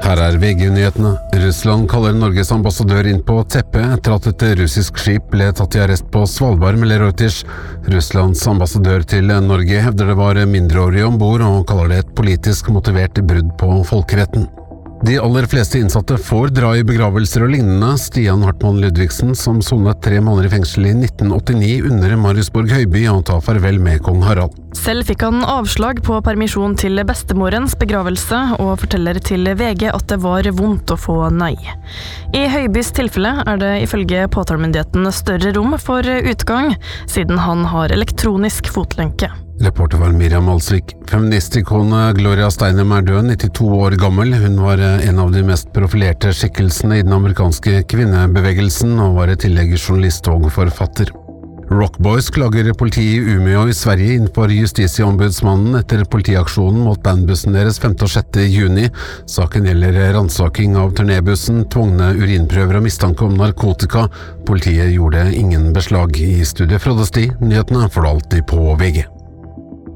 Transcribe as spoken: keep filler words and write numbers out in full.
Her er V G-nyhetene. Russland kaller Norges ambassadør inn på teppet etter at et russisk skip ble tatt i arrest på Svalbard, melder Reuters. Russlands ambassadør til Norge hevder det var mindreårige ombord, og kaller det et politisk motivert brudd på folkeretten. De aller fleste innsatte får dra i begravelser og lignende. Stian Hartmann Ludvigsen, som sonet tre måneder i fengsel i nitten åttini under Mariusborg Høyby, og tar farvel med kong Harald. Selv fikk han avslag på permisjon til bestemorens begravelse, og forteller til V G at det var vondt å få nei. I Høybys tilfelle er det ifølge påtalemyndigheten større rom for utgang, siden han har elektronisk fotlenke. Reporter var Miriam Alsvik. Feministikone Gloria Steinem er død, nittito år gammel. Hun var en av de mest profilerte skikkelsene i den amerikanske kvinnebevegelsen, og var i tillegg journalist og forfatter. Rockboys klager politiet i Umeå i Sverige innenfor Justitieombudsmannen etter politiaksjonen mot bandbussen deres femte og sjette juni. Saken gjelder ransaking av turnébussen, tvungne urinprøver og mistanke om narkotika. Politiet gjorde ingen beslag. I studiet Frode Sti. Nyhetene får du alltid på V G.